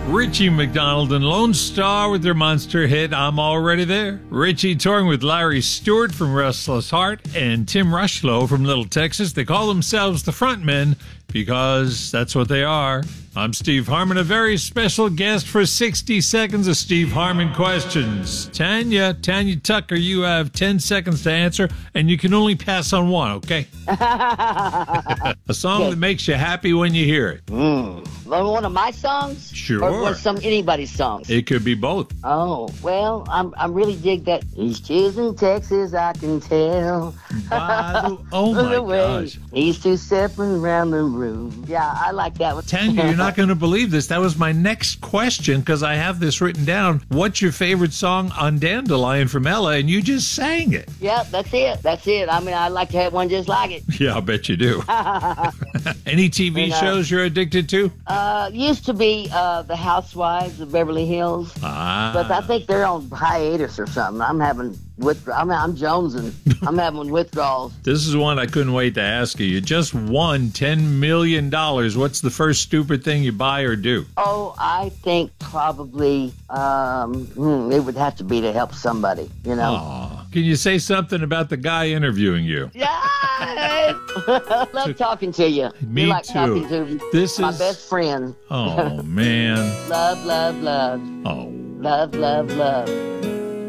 Richie McDonald and Lone Star with their monster hit, I'm Already There. Richie touring with Larry Stewart from Restless Heart and Tim Rushlow from Little Texas. They call themselves the Frontmen because that's what they are. I'm Steve Harmon, a very special guest for 60 seconds of Steve Harmon questions. Tanya Tucker, you have 10 seconds to answer, and you can only pass on one, okay? A song that makes you happy when you hear it. One of my songs? Sure. Or anybody's songs? It could be both. Oh, well, I really dig that. He's choosing Texas, I can tell. Oh, my gosh. He's too separate around the room. Yeah, I like that one. Tanya, you're not going to believe this. That was my next question because I have this written down. What's your favorite song on Dandelion from Ella? And you just sang it. Yeah, that's it. I mean, I'd like to have one just like it. Yeah, I'll bet you do. Any TV shows you're addicted to? Used to be The Housewives of Beverly Hills. But I think they're on hiatus or something. I'm jonesing. I'm having withdrawals. This is one I couldn't wait to ask you. You just won $10 million. What's the first stupid thing you buy or do? Oh, I think probably it would have to be to help somebody, you know. Aww. Can you say something about the guy interviewing you? Yeah. Love talking to you. Me you like too. Talking to this my is best friend. Oh, man. Love, love, love. Oh. Love, love, love.